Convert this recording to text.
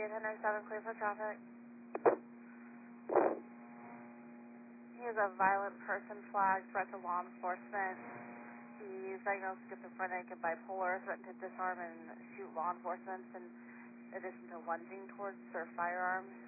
807, clear for traffic. He is a violent person flag, threat to law enforcement. He's diagnosed schizophrenic and bipolar, threatened to disarm and shoot law enforcement in addition to lunging towards their firearms.